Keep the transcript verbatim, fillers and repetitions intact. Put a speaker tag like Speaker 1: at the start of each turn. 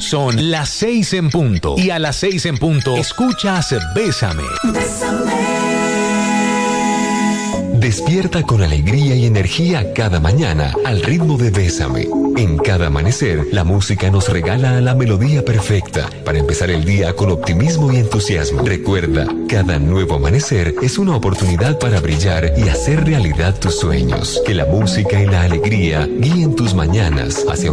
Speaker 1: Son las seis en punto. Y a las seis en punto, escuchas Bésame.
Speaker 2: Bésame.
Speaker 3: Despierta con alegría y energía cada mañana al ritmo de Bésame. En cada amanecer, la música nos regala la melodía perfecta para empezar el día con optimismo y entusiasmo. Recuerda, cada nuevo amanecer es una oportunidad para brillar y hacer realidad tus sueños. Que la música y la alegría guíen tus mañanas hacia